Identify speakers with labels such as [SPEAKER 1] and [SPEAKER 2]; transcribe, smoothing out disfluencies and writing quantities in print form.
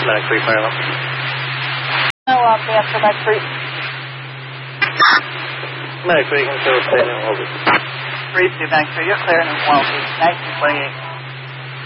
[SPEAKER 1] Medic 3, fire up.
[SPEAKER 2] No, dance for Medic 3.
[SPEAKER 1] Medic 3, you can show statement, over.
[SPEAKER 2] 3-2, Medic 3, you're clear and well, 1928.